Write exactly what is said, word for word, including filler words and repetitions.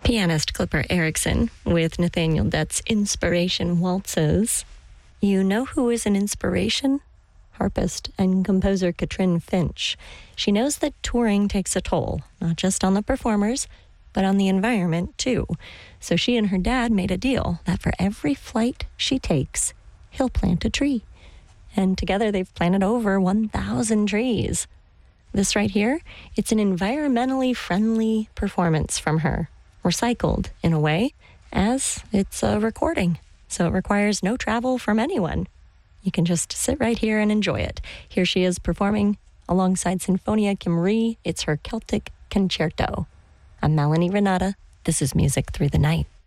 Pianist Clipper Erickson with Nathaniel Dett's Inspiration Waltzes. You know who is an inspiration? Harpist and composer Katrin Finch. She knows that touring takes a toll, not just on the performers, but on the environment too. So she and her dad made a deal that for every flight she takes, he'll plant a tree. And together they've planted over one thousand trees. This right here, it's an environmentally friendly performance from her, recycled in a way, as it's a recording. So it requires no travel from anyone. You can just sit right here and enjoy it. Here she is performing alongside Sinfonia Cymru. It's her Celtic Concerto. I'm Melanie Renata. This is Music Through the Night.